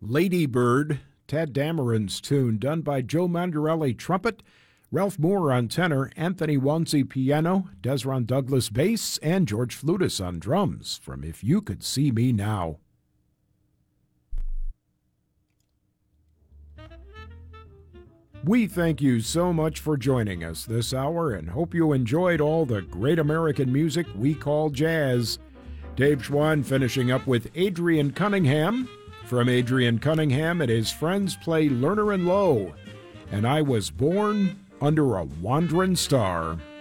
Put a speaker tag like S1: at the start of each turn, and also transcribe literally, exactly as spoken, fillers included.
S1: Lady Bird, Ted Dameron's tune, done by Joe Mandarelli trumpet, Ralph Moore on tenor, Anthony Wanzi piano, Desron Douglas bass, and George Flutis on drums from If You Could See Me Now. We thank you so much for joining us this hour and hope you enjoyed all the great American music we call jazz. Dave Schwann finishing up with Adrian Cunningham. From Adrian Cunningham and his friends play Lerner and Lowe, and I Was Born Under a Wandering Star.